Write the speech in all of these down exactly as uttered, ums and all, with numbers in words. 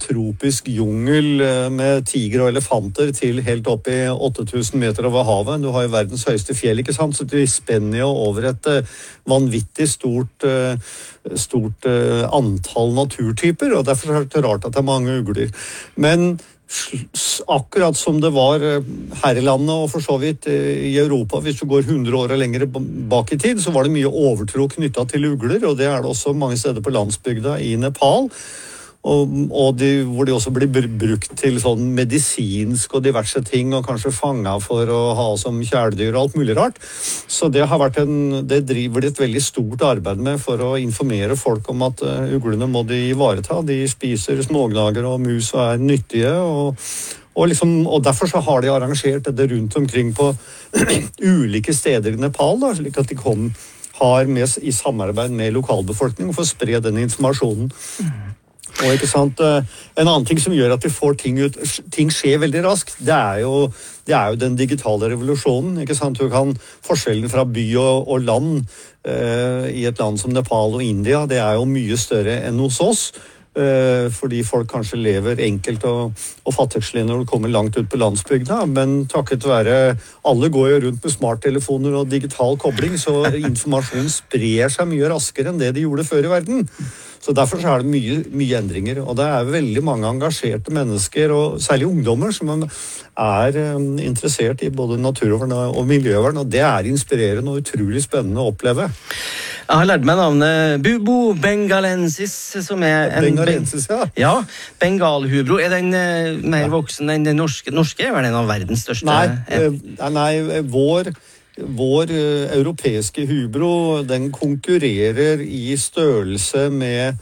tropisk jungel med tiger og elefanter til helt opp i åtte tusen meter over havet. Du har jo verdens høyeste fjell, ikke sant? Så de spenner jo over et vanvittig stort, stort antall naturtyper, og derfor er det rart at det er mange ugler. Men akkurat som det var her i landet og for så vidt i Europa, hvis du går hundre år og lenger bak i tid, så var det mye overtro knyttet til ugler, og det er det også mange steder på landsbygda i Nepal, og, og de, hvor de også blir brukt til sånn medisinsk og diverse ting, og kanskje fanget for å ha som kjæledyr og alt mulig rart. Så det har vært en, det driver de et veldig stort arbeid med for å informere folk om at uh, uglene må de ivareta. De spiser smågnager og mus og er nyttige, og, og, liksom, og derfor så har de arrangert det rundt omkring på ulike steder i Nepal, da, slik at de kom, har med, i samarbeid med lokalbefolkningen for å spre den informasjonen. Og ikke sant, en annen ting som gjør at vi får ting ut, ting skjer veldig raskt, det er jo, det er jo den digitale revolusjonen, ikke sant? Du kan, forskjellen fra by og, og land eh, i et land som Nepal og India, det er jo mye større enn hos oss, eh, fordi folk kanskje lever enkelt og, og fattigslig når du kommer langt ut på landsbygda, men takket være, alle går jo rundt med smarttelefoner og digital kobling, så informasjonen sprer seg mye raskere enn det de gjorde før i verden. Så derfor så er det mye, mye endringer, og det er veldig mange engasjerte mennesker, og særlig ungdommer, som er interessert i både naturvern og miljøvern, og det er inspirerende og utrolig spennende å oppleve. Jeg har lært meg navnet Bubo bengalensis, som er en... Bengalensis, ja. Ja, bengalhubro. Er den uh, mer voksen enn den norske? Norske er vel en av verdens største... Nei, uh, nei vår... Vår uh, europeiske hubro, den konkurrerer i størrelse med,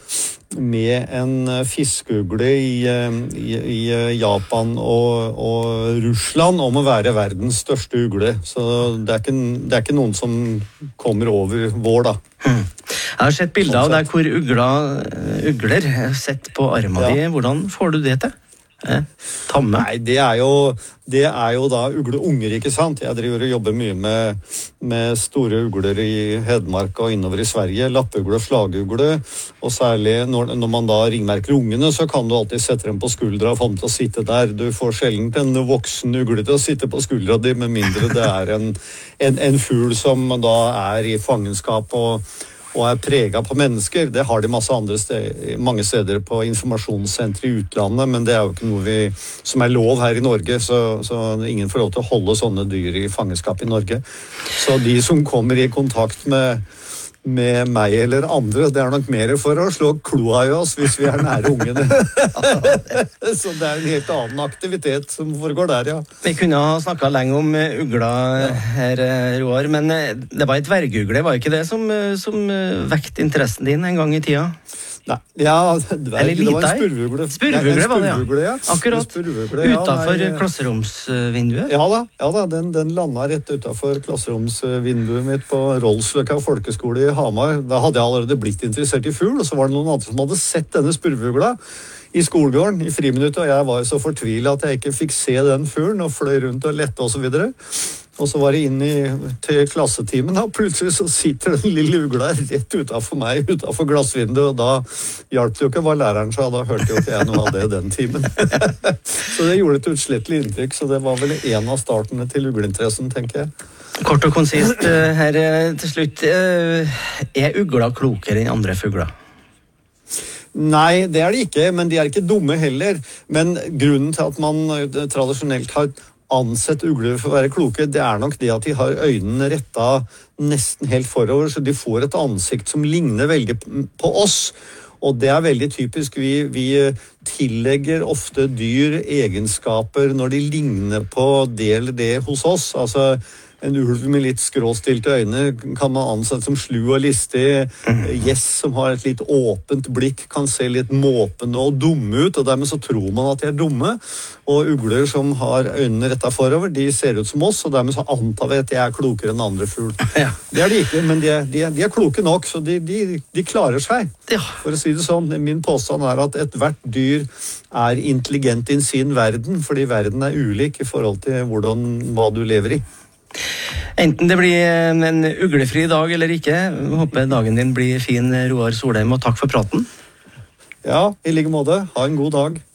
med en uh, fiskeugle i, uh, i, i uh, Japan og, og Russland om å være verdens største ugle. Så det er ikke, det er ikke noen som kommer over vår, da. Hmm. Jeg har sett bilder av deg hvor ugler, ugler sett på armen ja. Din. Hvordan får du det til? Eh, tamme? Nei, det er jo, det er jo da ugleunger, ikke sant? Jeg driver og jobber mye med, med store ugler i Hedmark og innover i Sverige, lappugle og slagugle, og særlig når, når man da ringmerker ungene, så kan du alltid sette dem på skuldra og få dem til å sitte der. Du får sjelden en voksen ugle til å sitte på skuldra di, med mindre det er en, en, en fugl som da er i fangenskap og og er preget på mennesker. Det har de masse andre steder, mange steder på informasjonssenter i utlandet, men det er jo ikke noe vi, som er lov her i Norge, så, så ingen får lov til å holde sånne dyr i fangenskap i Norge. Så de som kommer i kontakt med, med meg eller andre, det er nok mer for å slå kloa i oss hvis vi er nære ungene. Så det er en helt annen aktivitet som foregår der, ja. Vi kunne ha snakket lenge om ugla her, Roar, men det var et dvergugle, var ikke det som, som vekte interessen din en gang i tida? Nei, ja, dverg, det var en spurvugle. Spurvugle var det, ja. ja. Akkurat, spurvugle, ja, utenfor nei, klasseromsvinduet. Ja da, ja da den, den landet rett utenfor klasseromsvinduet mitt på Rollsløkka folkeskole i Hamar. Da hadde jeg allerede blitt interessert i fugl, og så var det noen andre som hadde sett denne spurvugla i skolegården i friminuttet, og jeg var så fortvilet at jeg ikke fikk se den fuglen, og fløy rundt og lette og så videre. Og så var jeg inn i, til klassetimen, og plutselig så sitter den lille ugla rett utenfor meg, utenfor glassvinduet, og da hjalp det jo ikke hva læreren sa, da hørte jo ikke jeg noe av det den timen. Så det gjorde et utslettelig inntrykk, så det var vel en av startene til ugleinteressen, tenker jeg. Kort og konsist her til slutt, er ugla klokere enn andre fugler? Nei, det er de ikke, men de er ikke dumme heller. Men grunnen til at man tradisjonelt har ansett ugler for å være kloke, det er nok det at de har øynene rettet nesten helt forover, så de får et ansikt som ligner veldig på oss. Og det er veldig typisk. Vi, vi tillegger ofte dyr egenskaper når de ligner på det eller det hos oss. Altså, en ulv med litt skråstilte øyne kan man ansette som slu og listig. Gjess som har et litt åpent blikk kan se litt måpende og dumme ut, og dermed så tror man at de er dumme. Og ugler som har øynene rettet forover, de ser ut som oss, og dermed så antar vi at de er klokere enn andre fugl. Ja. Det er de ikke, men de er, de er, de er kloke nok, så de, de, de klarer seg. Ja. For å si det sånn, min påstand er at et hvert dyr er intelligent i sin verden, fordi verden er ulik i forhold til hvordan, hva du lever i. Enten det blir en uglefri dag eller ikke, håper dagen din blir fin, Roar Solheim, og takk for praten. Ja, i like måte. Ha en god dag.